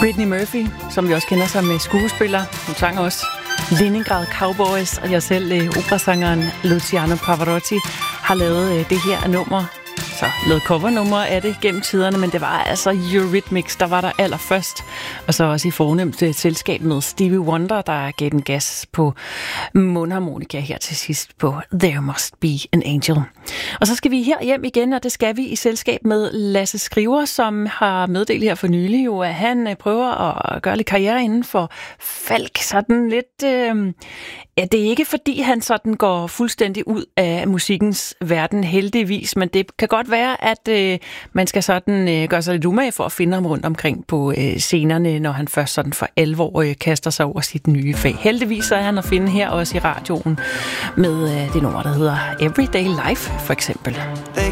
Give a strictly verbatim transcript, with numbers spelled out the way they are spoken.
Brittany Murphy, som vi også kender som skuespiller. Hun sang også Leningrad Cowboys, og jeg selv, operasangeren Luciano Pavarotti, har lavet det her nummer. Så lavet covernumre af det gennem tiderne, men det var altså Eurythmics, der var der allerførst. Og så også i fornemt selskab med Stevie Wonder, der gav den gas på mundharmonika her til sidst på There Must Be an Angel. Og så skal vi her hjem igen, og det skal vi i selskab med Lasse Skriver, som har meddelt her for nylig, jo, at han prøver at gøre lidt karriere inden for Falk. Sådan lidt... Øh, ja, det er ikke fordi, han sådan går fuldstændig ud af musikkens verden, heldigvis, men det kan godt være, at øh, man skal sådan øh, gøre sig lidt umage for at finde ham rundt omkring på øh, scenerne, når han først sådan for alvor øh, kaster sig over sit nye fag. Heldigvis er han at finde her også i radioen med øh, det nummer, der hedder Everyday Life, for eksempel. They